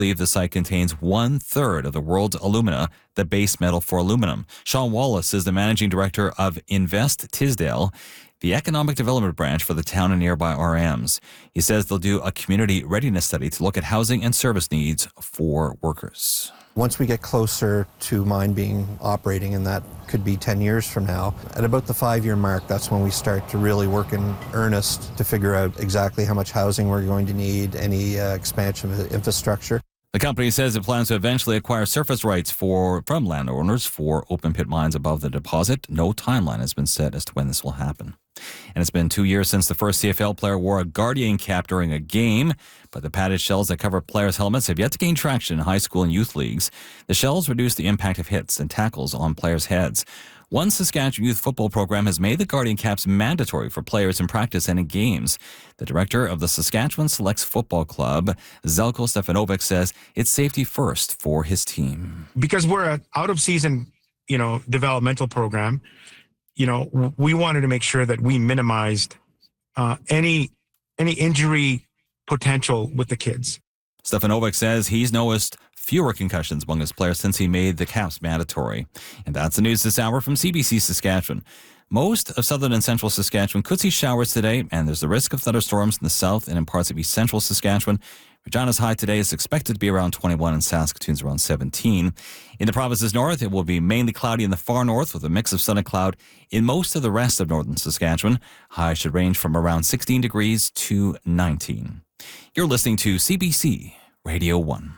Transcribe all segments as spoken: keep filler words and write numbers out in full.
believe the site contains one-third of the world's alumina, the base metal for aluminum. Sean Wallace is the managing director of Invest Tisdale, the economic development branch for the town and nearby R Ms. He says they'll do a community readiness study to look at housing and service needs for workers. Once we get closer to mine being operating, and that could be ten years from now, at about the five-year mark, that's when we start to really work in earnest to figure out exactly how much housing we're going to need, any uh, expansion of the infrastructure. The company says it plans to eventually acquire surface rights for from landowners for open-pit mines above the deposit. No timeline has been set as to when this will happen. And it's been two years since the first C F L player wore a Guardian cap during a game, but the padded shells that cover players' helmets have yet to gain traction in high school and youth leagues. The shells reduce the impact of hits and tackles on players' heads. One Saskatchewan youth football program has made the Guardian caps mandatory for players in practice and in games. The director of the Saskatchewan Selects Football Club, Zelko Stefanovic, says it's safety first for his team. Because we're an out-of-season, you know, developmental program, you know, we wanted to make sure that we minimized uh, any any injury potential with the kids. Stefanovic says he's noticed fewer concussions among his players since he made the caps mandatory. And that's the news this hour from C B C Saskatchewan. Most of southern and central Saskatchewan could see showers today, and there's the risk of thunderstorms in the south and in parts of east central Saskatchewan. Regina's high today is expected to be around twenty-one and Saskatoon's around seventeen. In the province's north, it will be mainly cloudy in the far north with a mix of sun and cloud in most of the rest of northern Saskatchewan. Highs should range from around sixteen degrees to nineteen. You're listening to C B C Radio one.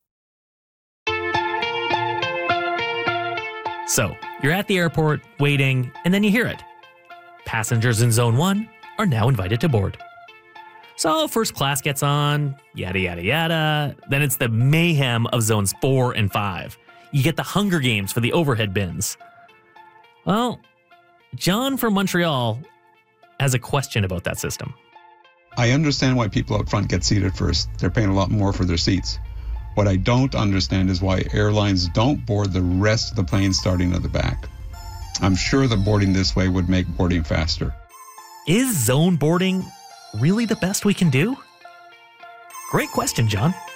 So, you're at the airport, waiting, and then you hear it. Passengers in Zone one are now invited to board. So, first class gets on, yada, yada, yada. Then it's the mayhem of Zones four and five. You get the Hunger Games for the overhead bins. Well, John from Montreal has a question about that system. I understand why people out front get seated first. They're paying a lot more for their seats. What I don't understand is why airlines don't board the rest of the plane starting at the back. I'm sure that boarding this way would make boarding faster. Is zone boarding really the best we can do? Great question, John.